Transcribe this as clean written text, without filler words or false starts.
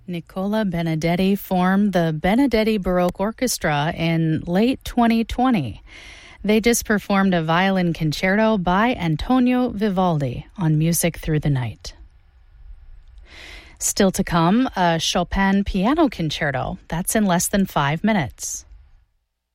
Nicola Benedetti formed the Benedetti Baroque Orchestra in late 2020. They just performed a violin concerto by Antonio Vivaldi on Music Through the Night. Still to come, a Chopin piano concerto. That's in less than 5 minutes.